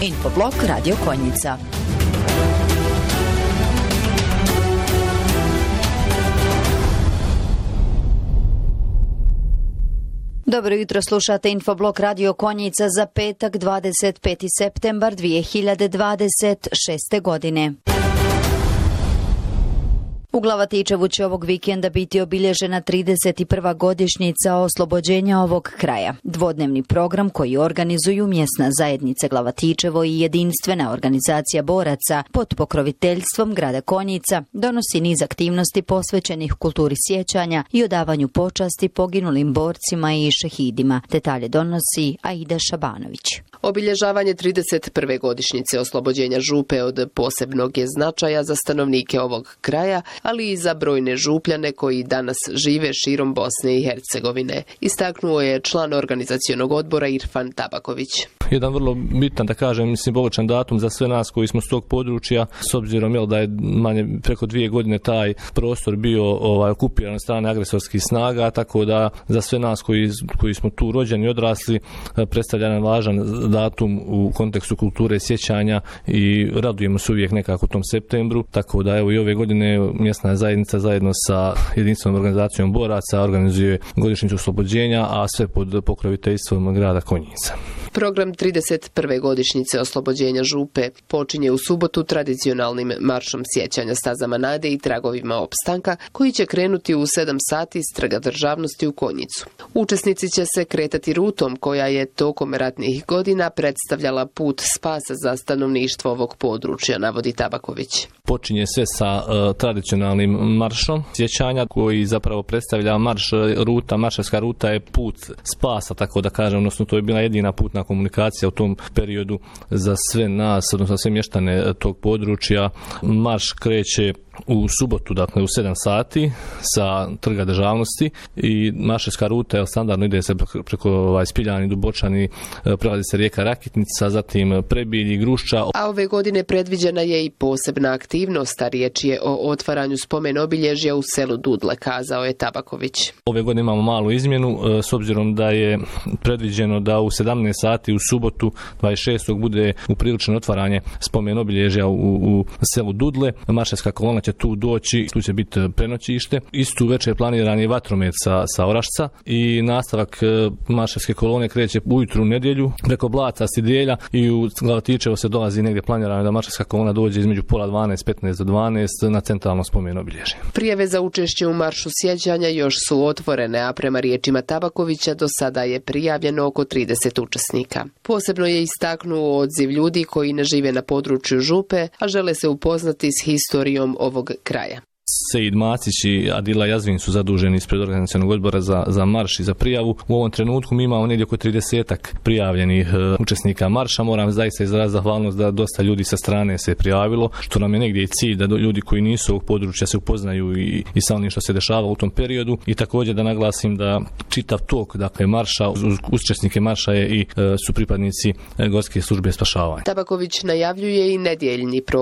Infoblog Radio Konjica. Dobro jutro, slušate Infoblog Radio Konjica za petak 25. septembar 2026. godine. U Glavatičevu će ovog vikenda biti obilježena 31. godišnjica oslobođenja ovog kraja. Dvodnevni program koji organizuju mjesna zajednica Glavatičevo i jedinstvena organizacija boraca pod pokroviteljstvom grada Konjica donosi niz aktivnosti posvećenih kulturi sjećanja i odavanju počasti poginulim borcima i šehidima. Detalje donosi Aida Šabanović. Obilježavanje 31. godišnjice oslobođenja Župe od posebnog je značaja za stanovnike ovog kraja, ali i za brojne župljane koji danas žive širom Bosne i Hercegovine, istaknuo je član organizacionog odbora Irfan Tabaković. Jedan vrlo bitan, da kažem, simboličan datum za sve nas koji smo s tog područja, s obzirom da je manje preko 2 godine taj prostor bio okupiran od strane agresorskih snaga, tako da za sve nas koji smo tu rođeni i odrasli predstavlja jedan važan datum u kontekstu kulture sjećanja i radujemo se uvijek nekako u tom septembru, tako da evo i ove godine mjesna zajednica zajedno sa jedinstvenom organizacijom boraca organizuje godišnjicu oslobođenja, a sve pod pokroviteljstvom grada Konjica. Program 31. godišnjice oslobođenja Župe počinje u subotu tradicionalnim maršom sjećanja stazama nade i tragovima opstanka, koji će krenuti u 7 sati iz Trga državnosti u Konjicu. Učesnici će se kretati rutom koja je tokom ratnih godina predstavljala put spasa za stanovništvo ovog područja, navodi Tabaković. Počinje sve sa tradicionalnim maršom sjećanja koji zapravo predstavlja marš ruta. Marševska ruta je put spasa, tako da kažem, odnosno to je bila jedina putna komunikacija u tom periodu za sve nas, odnosno sve mještane tog područja. Marš kreće u subotu, dakle u 7 sati sa Trga državnosti i marševska ruta standardno ide se preko Spiljani, Dubočani, prelazi se rijeka Rakitnica, zatim Prebilj i Grušča. A ove godine predviđena je i posebna aktivnost, a riječ je o otvaranju spomen obilježja u selu Dudle, kazao je Tabaković. Ove godine imamo malu izmjenu, s obzirom da je predviđeno da u 17 sati u subotu 26. bude upriličeno otvaranje spomen obilježja u selu Dudle. Marševska kolona će tu doći, tu će biti prenoćište. Istu večer planiran je vatromet sa Orašca i nastavak marševske kolone kreće ujutru u nedjelju preko Blaca, Sidrijelja i u Glavatičevo se dolazi negdje planirano da marševska kolona dođe između pola 12, 15 do 12 na centralno spomen obilježje. Prijave za učešće u maršu sjećanja još su otvorene, a prema riječima Tabakovića do sada je prijavljeno oko 30 učesnika. Posebno je istaknuo odziv ljudi koji ne žive na području Župe, a žele se upoznati s historijom ovog kraja. Sejid Macić i Adila Jazvin su zaduženi ispred organizacionog odbora za marš i za prijavu. U ovom trenutku mi imamo negdje oko 30-ak prijavljenih učesnika marša. Moram zaista izraziti zahvalnost da dosta ljudi sa strane se prijavilo, što nam je negdje i cilj da ljudi koji nisu ovog područja se upoznaju i sa onim što se dešava u tom periodu. I također da naglasim da čitav tok, dakle marša, uz učesnike marša su pripadnici Gorske službe spašavanja. Tabaković najavljuje i nedjeljni program